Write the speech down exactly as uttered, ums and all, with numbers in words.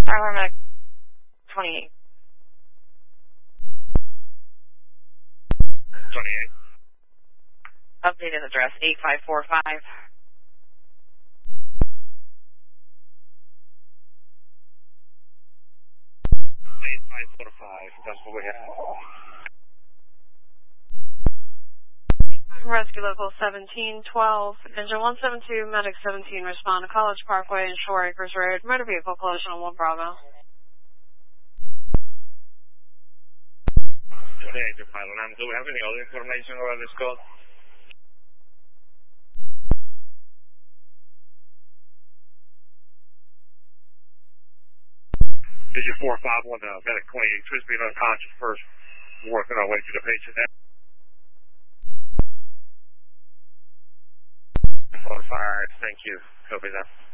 Paramedic twenty-eight. twenty-eight. Updated address eight five four five. eight five four five, that's what we have. Rescue Local seventeen twelve, Engine one seven two, Medic seventeen, respond to College Parkway and Shore Acres Road, motor vehicle collision on one Bravo. twenty-eight to pilot. Um, do we have any other information about this call? Did you four five one, uh, Medic twenty-eight, supposed to be unconscious first, working our way to the patient now? four five, thank you. Copy that.